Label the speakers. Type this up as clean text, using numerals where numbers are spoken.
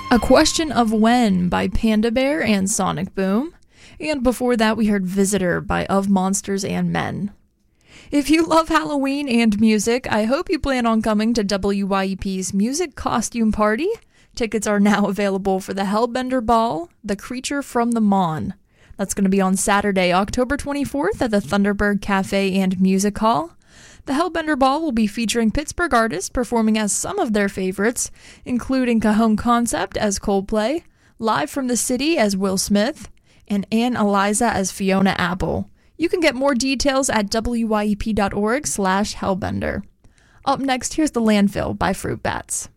Speaker 1: A Question of When by Panda Bear and Sonic Boom. And before that, we heard Visitor by Of Monsters and Men. If you love Halloween and music, I hope you plan on coming to WYEP's Music Costume Party. Tickets are now available for the Hellbender Ball, The Creature from the Mon. That's going to be on Saturday, October 24th at the Thunderbird Cafe and Music Hall. The Hellbender Ball will be featuring Pittsburgh artists performing as some of their favorites, including Cajon Concept as Coldplay, Live from the City as Will Smith, and Ann Eliza as Fiona Apple. You can get more details at wyep.org/hellbender. Up next, here's The Landfill by Fruit Bats.